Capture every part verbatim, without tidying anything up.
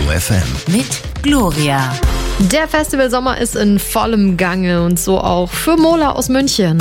Ego F M. Mit Gloria. Der Festivalsommer ist in vollem Gange und so auch für Mola aus München.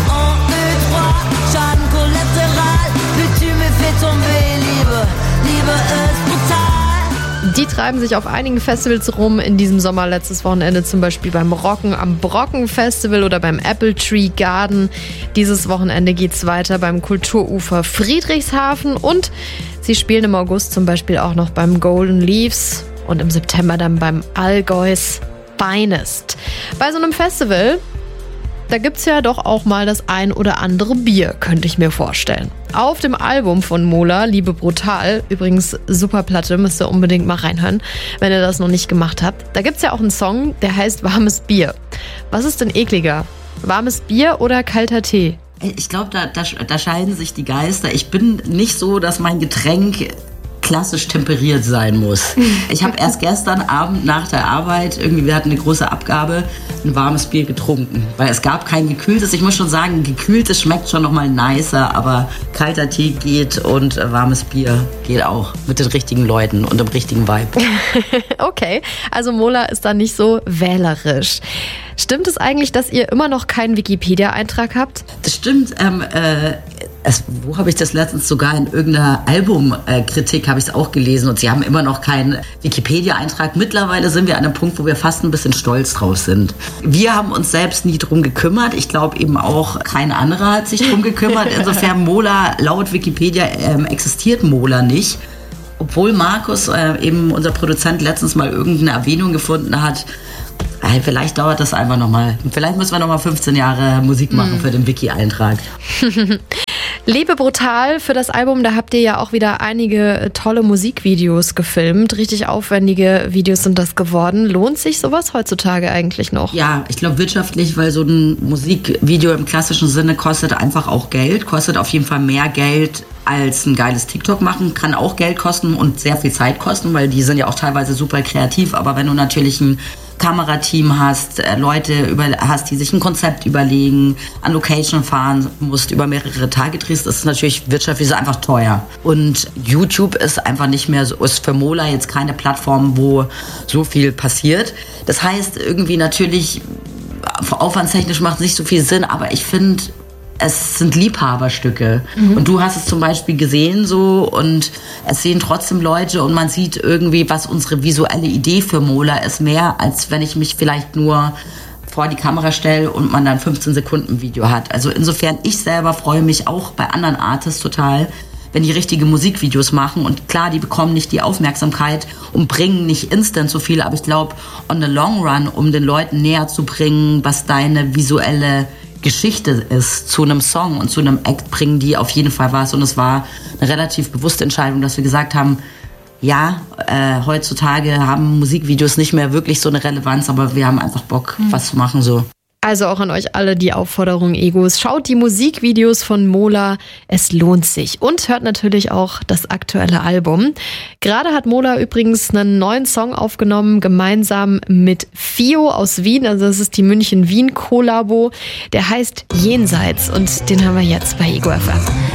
Die treiben sich auf einigen Festivals rum in diesem Sommer. Letztes Wochenende zum Beispiel beim Rocken am Brocken Festival oder beim Apple Tree Garden. Dieses Wochenende geht's weiter beim Kulturufer Friedrichshafen und sie spielen im August zum Beispiel auch noch beim Golden Leaves und im September dann beim Allgäu's Finest. Bei so einem Festival, da gibt's ja doch auch mal das ein oder andere Bier, könnte ich mir vorstellen. Auf dem Album von Mola, Liebe brutal, übrigens super Platte, müsst ihr unbedingt mal reinhören, wenn ihr das noch nicht gemacht habt. Da gibt's ja auch einen Song, der heißt Warmes Bier. Was ist denn ekliger? Warmes Bier oder kalter Tee? Ich glaube, da, da, da scheiden sich die Geister. Ich bin nicht so, dass mein Getränk klassisch temperiert sein muss. Ich habe erst gestern Abend nach der Arbeit, irgendwie, wir hatten eine große Abgabe, ein warmes Bier getrunken. Weil es gab kein gekühltes. Ich muss schon sagen, gekühltes schmeckt schon nochmal nicer, aber kalter Tee geht und warmes Bier geht auch. Mit den richtigen Leuten und dem richtigen Vibe. Okay, also Mola ist da nicht so wählerisch. Stimmt es eigentlich, dass ihr immer noch keinen Wikipedia-Eintrag habt? Das stimmt. Ähm, äh, es, wo habe ich das letztens sogar in irgendeiner Albumkritik habe ich es auch gelesen und sie haben immer noch keinen Wikipedia-Eintrag. Mittlerweile sind wir an einem Punkt, wo wir fast ein bisschen stolz drauf sind. Wir haben uns selbst nie drum gekümmert. Ich glaube eben auch, kein anderer hat sich drum gekümmert. Insofern Mola, laut Wikipedia ähm, existiert Mola nicht. Obwohl Markus, äh, eben unser Produzent, letztens mal irgendeine Erwähnung gefunden hat. Hey, vielleicht dauert das einfach nochmal. Vielleicht müssen wir nochmal fünfzehn Jahre Musik machen mm. für den Wiki-Eintrag. Liebe brutal, für das Album, da habt ihr ja auch wieder einige tolle Musikvideos gefilmt. Richtig aufwendige Videos sind das geworden. Lohnt sich sowas heutzutage eigentlich noch? Ja, ich glaube wirtschaftlich, weil so ein Musikvideo im klassischen Sinne kostet einfach auch Geld. Kostet auf jeden Fall mehr Geld als ein geiles TikTok machen. Kann auch Geld kosten und sehr viel Zeit kosten, weil die sind ja auch teilweise super kreativ. Aber wenn du natürlich ein Kamerateam hast, äh, Leute über, hast, die sich ein Konzept überlegen, an Location fahren musst, über mehrere Tage drehst, ist es natürlich wirtschaftlich einfach teuer. Und YouTube ist einfach nicht mehr so, ist für Mola jetzt keine Plattform, wo so viel passiert. Das heißt, irgendwie natürlich, aufwandstechnisch macht es nicht so viel Sinn, aber ich finde, es sind Liebhaberstücke. Mhm. Und du hast es zum Beispiel gesehen so und es sehen trotzdem Leute und man sieht irgendwie, was unsere visuelle Idee für Mola ist, mehr als wenn ich mich vielleicht nur vor die Kamera stelle und man dann fünfzehn Sekunden Video hat. Also insofern, ich selber freue mich auch bei anderen Artists total, wenn die richtige Musikvideos machen. Und klar, die bekommen nicht die Aufmerksamkeit und bringen nicht instant so viel, aber ich glaube, on the long run, um den Leuten näher zu bringen, was deine visuelle Geschichte ist zu einem Song und zu einem Act, bringen die auf jeden Fall was. Und es war eine relativ bewusste Entscheidung, dass wir gesagt haben, ja, äh, heutzutage haben Musikvideos nicht mehr wirklich so eine Relevanz, aber wir haben einfach Bock, mhm. was zu machen so. Also auch an euch alle die Aufforderung, Egos. Schaut die Musikvideos von Mola, es lohnt sich. Und hört natürlich auch das aktuelle Album. Gerade hat Mola übrigens einen neuen Song aufgenommen, gemeinsam mit Fio aus Wien. Also das ist die München-Wien-Kollabo. Der heißt Jenseits und den haben wir jetzt bei Ego F M.